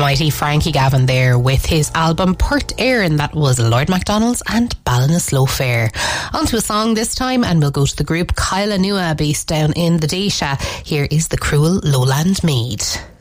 mighty Frankie Gavin there with his album Pert Éireann. That was Lord MacDonald's and Ballinasloe Fair. On to a song this time, and we'll go to the group Kyla Nua, based down in the Daisha. Here is The Cruel Lowland Maid.